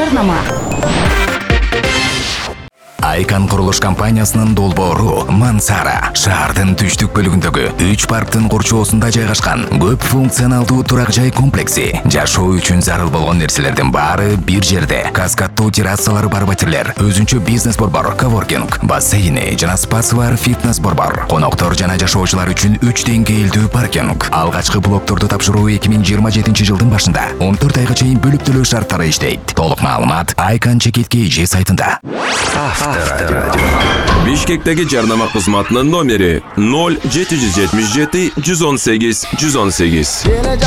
жарнама. Айкан курулуш компаниясынын долбоору Мансара шаардын түштүк бөлүгүндөгү 3 парктын курчоосунда жайгашкан көп функционалдуу турак жай комплекси. Жашоо үчүн зарыл болгон нерселердин баары бир жерде. Каскаддуу террасалары бар батирлер, өзүнчө бизнес борбор, коворкинг, бассейни жана спасы бар фитнес борбор. Коноктор жана жашоочулар үчүн 3 деңгээлдүү паркинг. Алгачкы блокторду тапшыруу 2027 жылдын башында 14 айга чейин бөлүп төлөө шарттары иштейт. Толук маалымат Айкан ЧКТ сайтында. Бишкектеги жарнама кызматынын номери 0777 118 118.